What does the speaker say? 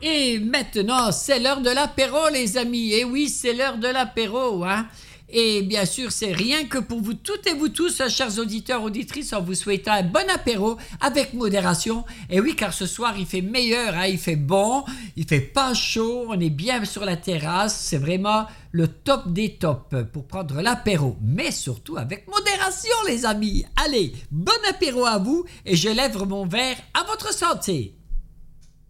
Et maintenant, c'est l'heure de l'apéro, les amis. Et oui, c'est l'heure de l'apéro, hein. Et bien sûr, c'est rien que pour vous toutes et vous tous, chers auditeurs, auditrices, en vous souhaitant un bon apéro avec modération. Et oui, car ce soir, il fait meilleur, hein, il fait bon, il fait pas chaud, on est bien sur la terrasse. C'est vraiment le top des tops pour prendre l'apéro, mais surtout avec modération, les amis. Allez, bon apéro à vous et je lève mon verre à votre santé.